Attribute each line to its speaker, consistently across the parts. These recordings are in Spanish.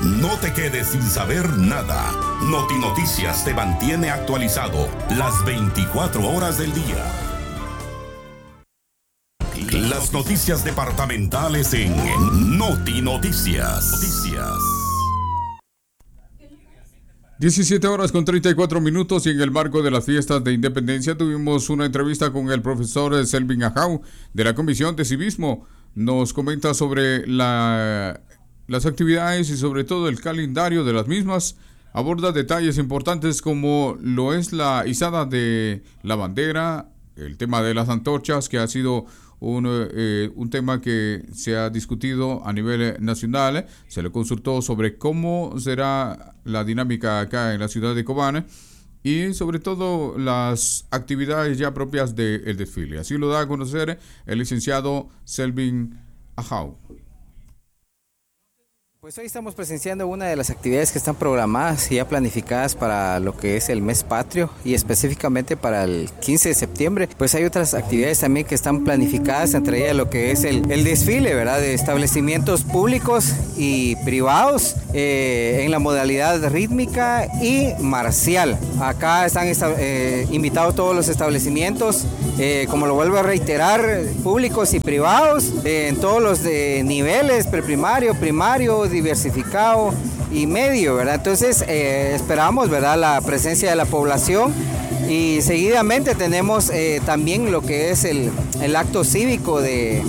Speaker 1: No te quedes sin saber nada. Notinoticias te mantiene actualizado las 24 horas del día. Las noticias departamentales en Notinoticias.
Speaker 2: 17 horas con 34 minutos y en el marco de las fiestas de independencia tuvimos una entrevista con el profesor Selvin Ajau de la Comisión de Civismo. Nos comenta sobre las actividades y sobre todo el calendario de las mismas. Aborda detalles importantes como lo es la izada de la bandera, el tema de las antorchas, que ha sido un tema que se ha discutido a nivel nacional. Se le consultó sobre cómo será la dinámica acá en la ciudad de Cobán y sobre todo las actividades ya propias del desfile. Así lo da a conocer el licenciado Selvin Ajau.
Speaker 3: Pues hoy estamos presenciando una de las actividades que están programadas y ya planificadas para lo que es el mes patrio y específicamente para el 15 de septiembre. Pues hay otras actividades también que están planificadas, entre ellas lo que es el desfile, ¿verdad? De establecimientos públicos y privados en la modalidad rítmica y marcial. Acá están invitados todos los establecimientos, como lo vuelvo a reiterar, públicos y privados, en todos los niveles, preprimario, primario, diversificado y medio, ¿verdad? Entonces esperamos, ¿verdad?, la presencia de la población y seguidamente tenemos también lo que es el acto cívico de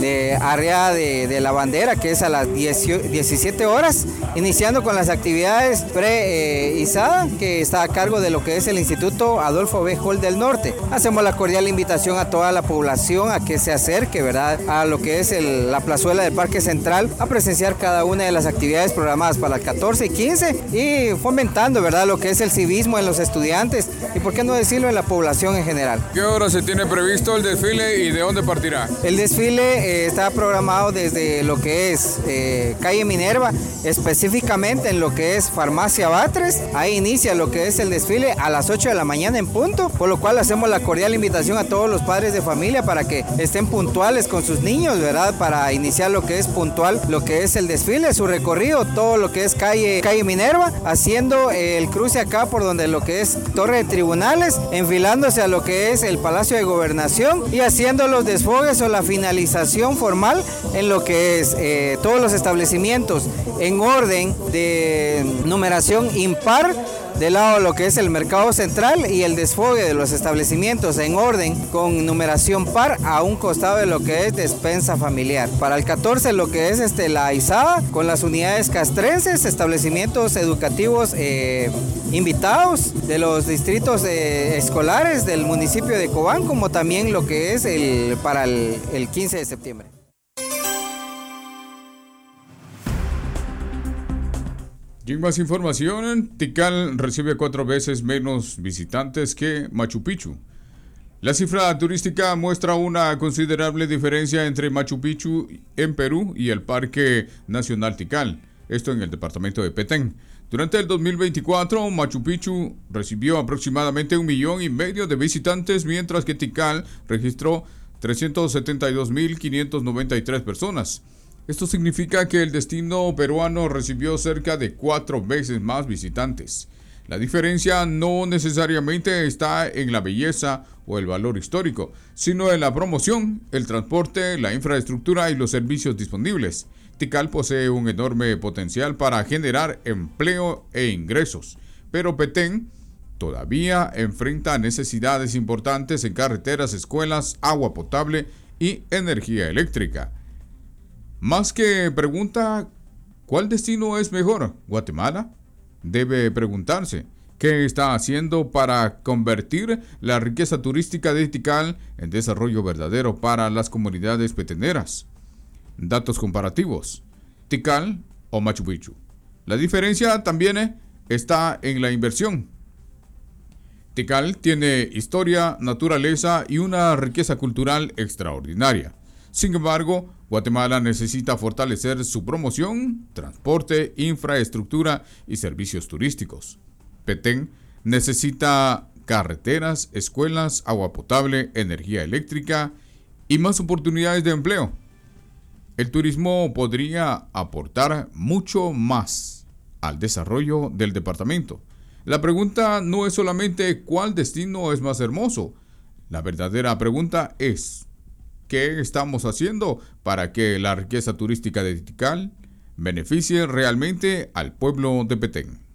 Speaker 3: área de la bandera, que es a las 17 horas, iniciando con las actividades pre-izada, que está a cargo de lo que es el Instituto Adolfo B. Hall del Norte. Hacemos la cordial invitación a toda la población a que se acerque, ¿verdad?, a lo que es la plazuela del Parque Central, a presenciar cada una de las actividades programadas para el 14 y 15 y fomentando, ¿verdad?, lo que es el civismo en los estudiantes y, por qué no decirlo, en la población en general.
Speaker 2: ¿Qué hora se tiene previsto el desfile y de dónde partirá?
Speaker 3: El desfile está programado desde lo que es calle Minerva, específicamente en lo que es Farmacia Batres. Ahí inicia lo que es el desfile a las 8 de la mañana en punto, por lo cual hacemos la cordial invitación a todos los padres de familia para que estén puntuales con sus niños, ¿verdad?, para iniciar lo que es puntual, lo que es el desfile, su recorrido, todo lo que es calle Minerva, haciendo el cruce acá por donde lo que es Torre de Tribunales, enfilándose a lo que es el Palacio de Gobernación y haciendo los desfogues o la finalización formal en lo que es todos los establecimientos en orden de numeración impar del lado de lo que es el mercado central y el desfogue de los establecimientos en orden con numeración par a un costado de lo que es despensa familiar. Para el 14 lo que es la izada con las unidades castrenses, establecimientos educativos invitados de los distritos escolares del municipio de Cobán, como también lo que es para el 15 de septiembre.
Speaker 2: Y en más información, Tikal recibe 4 veces menos visitantes que Machu Picchu. La cifra turística muestra una considerable diferencia entre Machu Picchu en Perú y el Parque Nacional Tikal, esto en el departamento de Petén. Durante el 2024, Machu Picchu recibió aproximadamente 1,5 millones de visitantes, mientras que Tikal registró 372.593 personas. Esto significa que el destino peruano recibió cerca de 4 veces más visitantes. La diferencia no necesariamente está en la belleza o el valor histórico, sino en la promoción, el transporte, la infraestructura y los servicios disponibles. Tikal posee un enorme potencial para generar empleo e ingresos, pero Petén todavía enfrenta necesidades importantes en carreteras, escuelas, agua potable y energía eléctrica. Más que pregunta ¿cuál destino es mejor? ¿Guatemala? Debe preguntarse ¿qué está haciendo para convertir la riqueza turística de Tikal en desarrollo verdadero para las comunidades peteneras? Datos comparativos: Tikal o Machu Picchu. La diferencia también está en la inversión. Tikal tiene historia, naturaleza y una riqueza cultural extraordinaria. Sin embargo, Guatemala necesita fortalecer su promoción, transporte, infraestructura y servicios turísticos. Petén necesita carreteras, escuelas, agua potable, energía eléctrica y más oportunidades de empleo. El turismo podría aportar mucho más. al desarrollo del departamento. La pregunta no es solamente cuál destino es más hermoso. La verdadera pregunta es, ¿qué estamos haciendo para que la riqueza turística de Tikal beneficie realmente al pueblo de Petén?